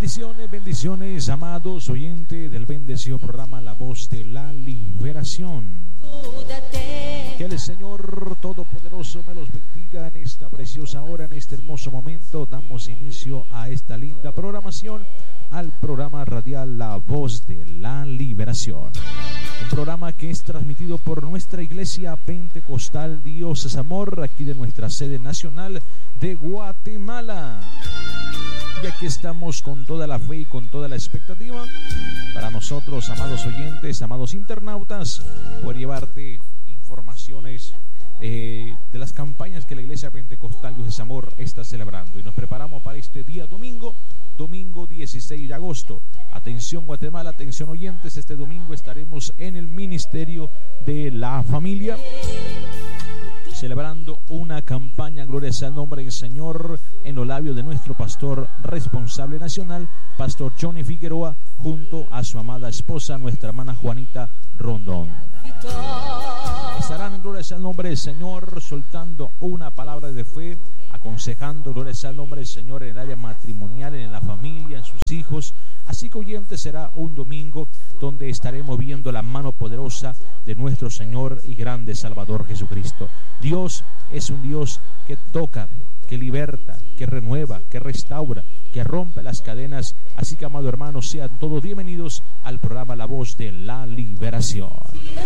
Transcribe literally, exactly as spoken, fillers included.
Bendiciones, bendiciones, amados oyentes del bendecido programa La Voz de la Liberación. Que el Señor Todopoderoso me los bendiga en esta preciosa hora, en este hermoso momento. Damos inicio a esta linda programación, al programa radial La Voz de la Liberación. Un programa que es transmitido por nuestra iglesia pentecostal Dios es Amor, aquí de nuestra sede nacional de Guatemala. Y aquí estamos con toda la fe y con toda la expectativa para nosotros, amados oyentes, amados internautas, poder llevarte informaciones eh, de las campañas que la iglesia pentecostal Dios es Amor está celebrando. Y nos preparamos para este día domingo, domingo dieciséis de agosto. Atención Guatemala, atención oyentes, este domingo estaremos en el Ministerio de la Familia, celebrando una campaña, gloria sea el nombre del Señor, en los labios de nuestro pastor responsable nacional, Pastor Johnny Figueroa, junto a su amada esposa, nuestra hermana Juanita Rondón. Estarán, gloria sea el nombre del Señor, soltando una palabra de fe, aconsejando, gloria sea el nombre del Señor, en el área matrimonial, en la familia, en sus hijos. Así que, oyentes, será un domingo donde estaremos viendo la mano poderosa de nuestro Señor y grande Salvador Jesucristo. Dios es un Dios que toca, que liberta, que renueva, que restaura, que rompe las cadenas. Así que, amado hermano, sean todos bienvenidos al programa La Voz de la Liberación.